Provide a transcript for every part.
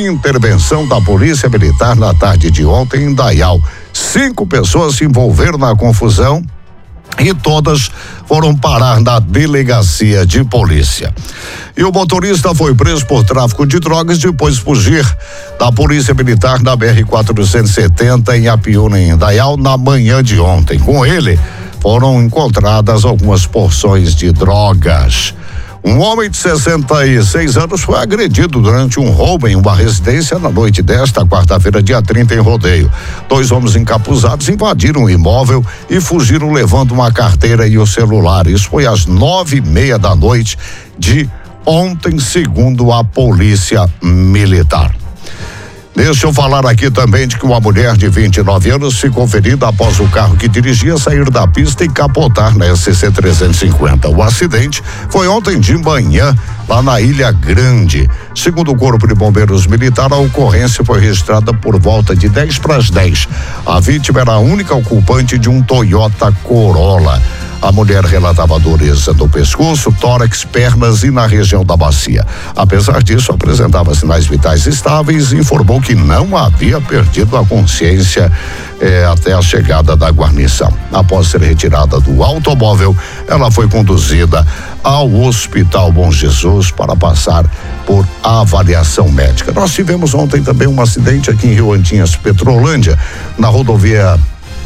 intervenção da Polícia Militar na tarde de ontem em Dayal. 5 pessoas se envolveram na confusão e todas foram parar na delegacia de polícia. E o motorista foi preso por tráfico de drogas depois de fugir da Polícia Militar na BR-470 em Apiúna, em Dayal, na manhã de ontem. Com ele, foram encontradas algumas porções de drogas. Um homem de 66 anos foi agredido durante um roubo em uma residência na noite desta quarta-feira, dia 30, em Rodeio. 2 homens encapuzados invadiram o imóvel e fugiram levando uma carteira e o celular. Isso foi às 9:30 da noite de ontem, segundo a Polícia Militar. Deixa eu falar aqui também de que uma mulher de 29 anos ficou ferida após o carro que dirigia sair da pista e capotar na SC 350. O acidente foi ontem de manhã, lá na Ilha Grande. Segundo o Corpo de Bombeiros Militar, a ocorrência foi registrada por volta de 10:10. A vítima era a única ocupante de um Toyota Corolla. A mulher relatava dureza no pescoço, tórax, pernas e na região da bacia. Apesar disso, apresentava sinais vitais estáveis e informou que não havia perdido a consciência até a chegada da guarnição. Após ser retirada do automóvel, ela foi conduzida ao Hospital Bom Jesus para passar por avaliação médica. Nós tivemos ontem também um acidente aqui em Rio Antinhas, Petrolândia, na rodovia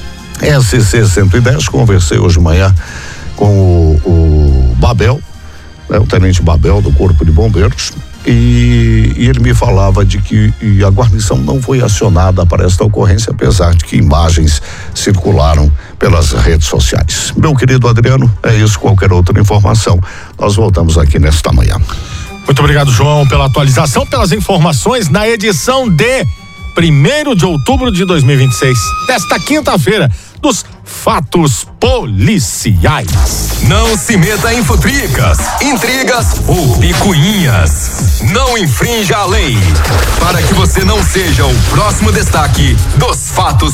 SC 110. Conversei hoje de manhã com o Babel, né, o tenente Babel do Corpo de Bombeiros, e ele me falava de que a guarnição não foi acionada para esta ocorrência, apesar de que imagens circularam pelas redes sociais. Meu querido Adriano, é isso. Qualquer outra informação, nós voltamos aqui nesta manhã. Muito obrigado, João, pela atualização, pelas informações na edição de 1º de outubro de 2026, desta quinta-feira, dos fatos policiais. Não se meta em futricas, intrigas ou picuinhas. Não infrinja a lei, para que você não seja o próximo destaque dos fatos